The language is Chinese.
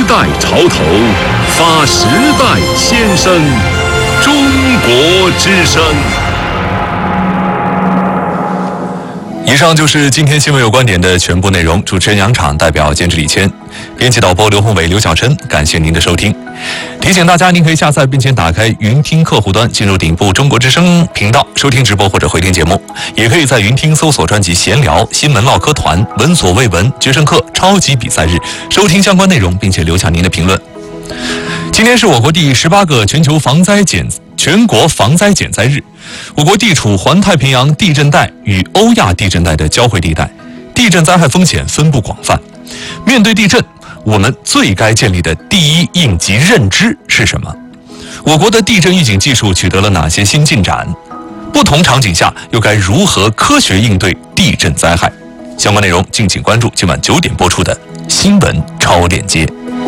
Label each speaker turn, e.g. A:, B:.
A: 代潮头，发时代先声，中国之声。
B: 以上就是今天新闻有观点的全部内容。主持人杨昶，代表监制李谦，编辑导播刘宏伟、刘晓琛，感谢您的收听。提醒大家，您可以下载并且打开云听客户端，进入顶部中国之声频道收听直播或者回听节目。也可以在云听搜索专辑闲聊、新闻唠嗑团、闻所未闻、决胜课、超级比赛日，收听相关内容，并且留下您的评论。今天是我国第18个全国防灾减灾日。我国地处环太平洋地震带与欧亚地震带的交汇地带，地震灾害风险分布广泛。面对地震，我们最该建立的第一应急认知是什么？我国的地震预警技术取得了哪些新进展？不同场景下又该如何科学应对地震灾害？相关内容敬请关注今晚9点播出的新闻超链接。